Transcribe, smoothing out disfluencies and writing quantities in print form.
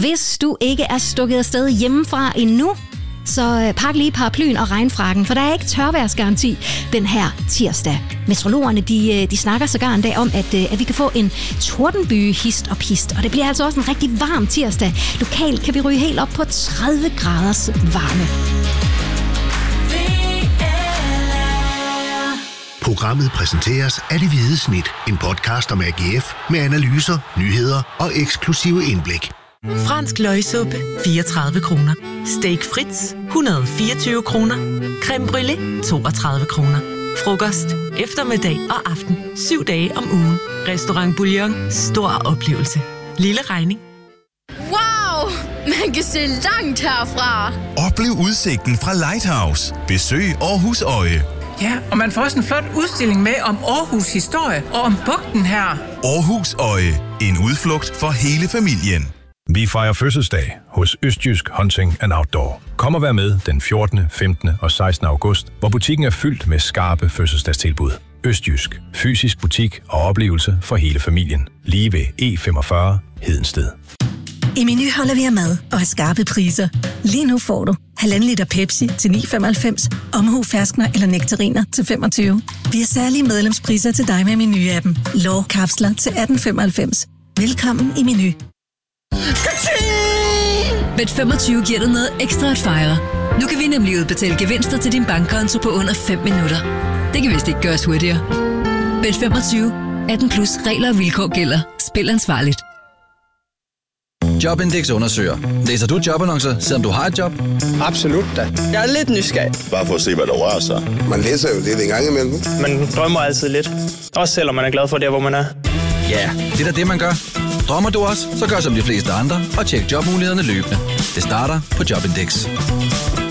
Hvis du ikke er stukket afsted hjemmefra endnu, så pak lige paraplyen og regnfrakken, for der er ikke tørværsgaranti den her tirsdag. Meteorologerne de snakker sågar en dag om, at vi kan få en tordenbyge hist og pist, og det bliver altså også en rigtig varm tirsdag. Lokalt kan vi ryge helt op på 30 graders varme. Programmet præsenteres af Det Hvide Snit, en podcast om AGF med analyser, nyheder og eksklusive indblik. Fransk løgsuppe, 34 kroner. Steak Fritz, 124 kroner. Crème brûlée, 32 kroner. Frokost, eftermiddag og aften, 7 dage om ugen. Restaurant Bouillon, stor oplevelse. Lille regning. Wow! Man kan se langt herfra. Oplev udsigten fra Lighthouse. Besøg Aarhus Øje. Ja, og man får også en flot udstilling med om Aarhus historie og om bugten her. Aarhus Øje. En udflugt for hele familien. Vi fejrer fødselsdag hos Østjysk Hunting and Outdoor. Kom og vær med den 14., 15. og 16. august, hvor butikken er fyldt med skarpe fødselsdagstilbud. Østjysk. Fysisk butik og oplevelse for hele familien. Lige ved E45 Hedensted. I Meny holder vi af mad og har skarpe priser. Lige nu får du 1,5 liter Pepsi til 9,95, Omhu ferskner eller nektariner til 25. Vi har særlige medlemspriser til dig med Meny-appen. Lårkapsler til 18,95. Velkommen i Meny. Bet25 giver dig noget ekstra at fejre. Nu kan vi nemlig udbetale gevinster til din bankkonto på under 5 minutter. Det kan vist ikke gøres hurtigere. Bet25. 18 plus regler og vilkår gælder. Spil ansvarligt. Jobindex undersøger. Læser du jobannoncer, selvom du har et job? Absolut da. Jeg er lidt nysgerrig. Bare for at se, hvad der rører sig. Man læser jo lidt en gang imellem. Man drømmer altid lidt. Også selvom man er glad for det, hvor man er. Ja, det er da det, man gør. Drømmer du også, så gør som de fleste andre og tjek jobmulighederne løbende. Det starter på Jobindex.